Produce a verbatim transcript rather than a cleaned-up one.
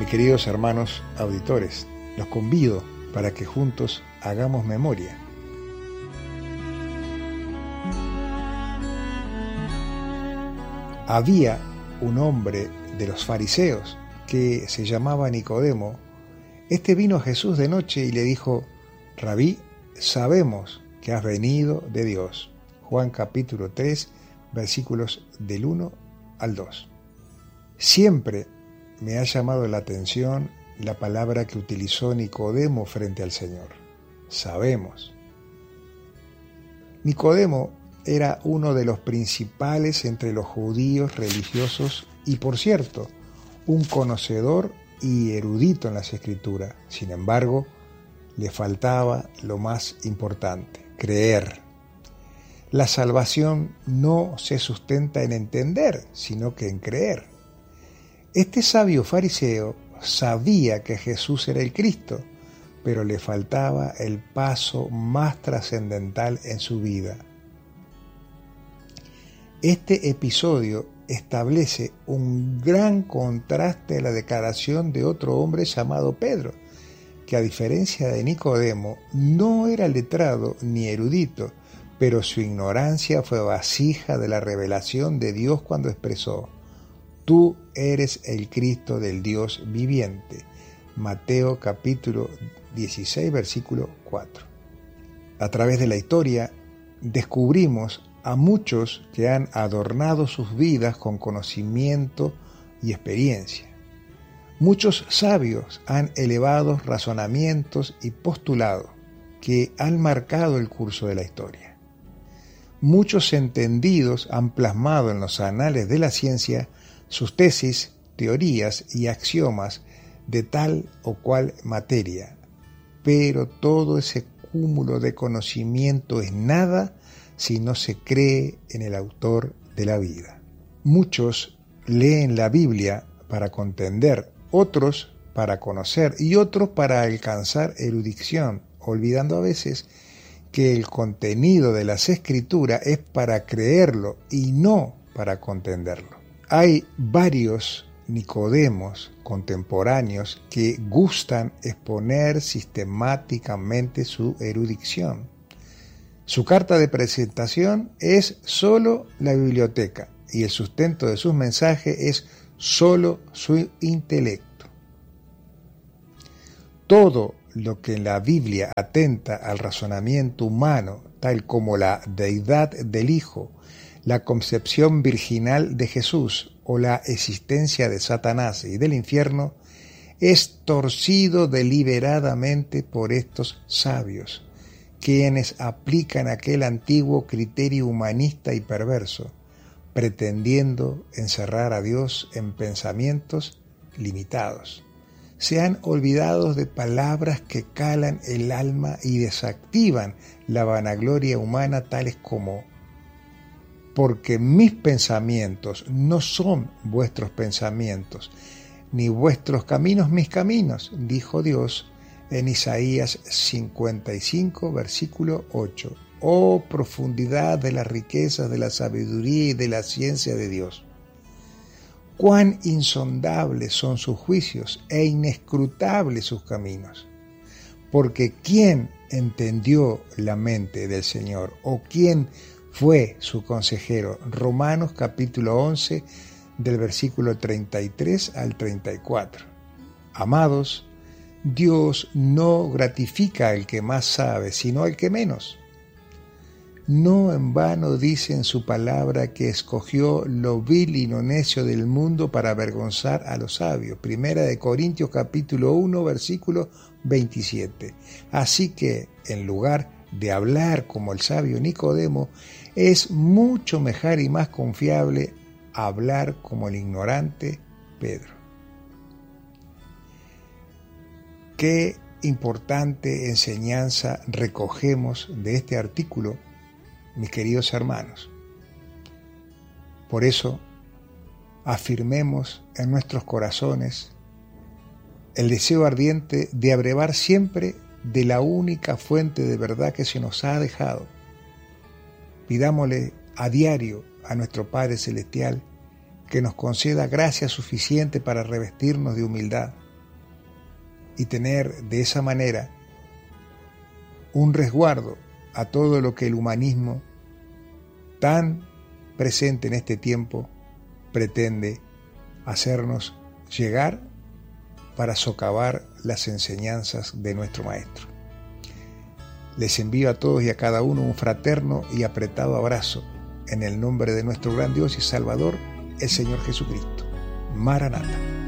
Mis queridos hermanos auditores, los convido para que juntos hagamos memoria. Había un hombre de los fariseos que se llamaba Nicodemo. Este vino a Jesús de noche y le dijo: Rabí, sabemos que has venido de Dios. Juan capítulo tres, versículos del uno al dos. Siempre me ha llamado la atención la palabra que utilizó Nicodemo frente al Señor. Sabemos. Nicodemo era uno de los principales entre los judíos religiosos y, por cierto, un conocedor y erudito en las Escrituras. Sin embargo, le faltaba lo más importante: creer. La salvación no se sustenta en entender, sino que en creer. Este sabio fariseo sabía que Jesús era el Cristo, pero le faltaba el paso más trascendental en su vida. Este episodio establece un gran contraste a la declaración de otro hombre llamado Pedro, que a diferencia de Nicodemo no era letrado ni erudito, pero su ignorancia fue vasija de la revelación de Dios cuando expresó: Tú eres el Cristo del Dios viviente. Mateo capítulo dieciséis, versículo cuatro. A través de la historia descubrimos a muchos que han adornado sus vidas con conocimiento y experiencia. Muchos sabios han elevado razonamientos y postulados que han marcado el curso de la historia. Muchos entendidos han plasmado en los anales de la ciencia sus tesis, teorías y axiomas de tal o cual materia, pero todo ese cúmulo de conocimiento es nada si no se cree en el autor de la vida. Muchos leen la Biblia para contender, otros para conocer y otros para alcanzar erudición, olvidando a veces que el contenido de las Escrituras es para creerlo y no para contenderlo. Hay varios Nicodemos contemporáneos que gustan exponer sistemáticamente su erudición. Su carta de presentación es solo la biblioteca y el sustento de sus mensajes es solo su intelecto. Todo lo que en la Biblia atenta al razonamiento humano, tal como la deidad del Hijo, la concepción virginal de Jesús o la existencia de Satanás y del infierno, es torcido deliberadamente por estos sabios, quienes aplican aquel antiguo criterio humanista y perverso, pretendiendo encerrar a Dios en pensamientos limitados. Se han olvidado de palabras que calan el alma y desactivan la vanagloria humana, tales como: porque mis pensamientos no son vuestros pensamientos, ni vuestros caminos mis caminos, dijo Dios en Isaías cincuenta y cinco, versículo ocho. Oh profundidad de las riquezas de la sabiduría y de la ciencia de Dios. Cuán insondables son sus juicios e inescrutables sus caminos. Porque ¿quién entendió la mente del Señor? ¿O quién fue su consejero? Romanos capítulo once, del versículo treinta y tres al treinta y cuatro. Amados, Dios no gratifica al que más sabe, sino al que menos. No en vano dice en su palabra que escogió lo vil y lo necio del mundo para avergonzar a los sabios. Primera de Corintios capítulo uno, versículo veintisiete. Así que, en lugar de hablar como el sabio Nicodemo, es mucho mejor y más confiable hablar como el ignorante Pedro. Qué importante enseñanza recogemos de este artículo, mis queridos hermanos. Por eso, afirmemos en nuestros corazones el deseo ardiente de abrevar siempre de la única fuente de verdad que se nos ha dejado. Pidámosle a diario a nuestro Padre Celestial que nos conceda gracia suficiente para revestirnos de humildad, y tener de esa manera un resguardo a todo lo que el humanismo tan presente en este tiempo pretende hacernos llegar para socavar las enseñanzas de nuestro Maestro. Les envío a todos y a cada uno un fraterno y apretado abrazo en el nombre de nuestro gran Dios y Salvador, el Señor Jesucristo. Maranata.